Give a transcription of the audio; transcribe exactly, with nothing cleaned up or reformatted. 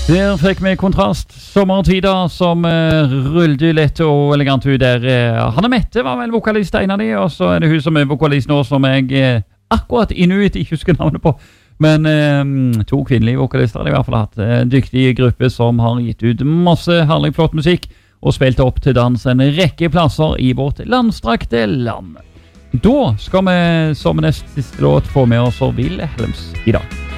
Der fikk vi kontrast sommertider som uh, rullte lett og elegant ut der. Uh, Hanne Mette var vel vokalist en av de, og så er det hun som er vokalist nå som jeg uh, akkurat inuit ikke husker navnet på. Men uh, to kvinnelige vokalister har de i hvert fall hatt. Uh, dyktige grupper som har gitt ut masse herlig flott musikk og spilt opp til dans en rekke plasser i vårt landstrakte land. Da skal vi som nest siste låt få med oss Wilhelms i dag.